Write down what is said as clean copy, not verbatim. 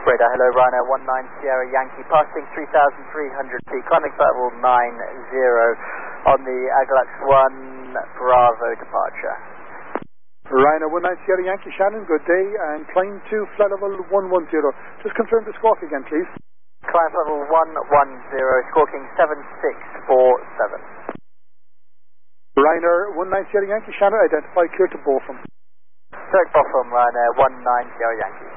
Radar, hello, Ryanair 19 Sierra Yankee, passing 3,300 feet, climbing level 90 on the Agalax 1 Bravo departure. Ryanair 19 Sierra Yankee, Shannon, good day, and climb to flight level 110. Just confirm the squawk again, please. Climb level 110, squawking 7647. Ryanair 19 Sierra Yankee, Shannon, identify clear to Botham. Direct Botham, Ryanair 19 Sierra Yankee.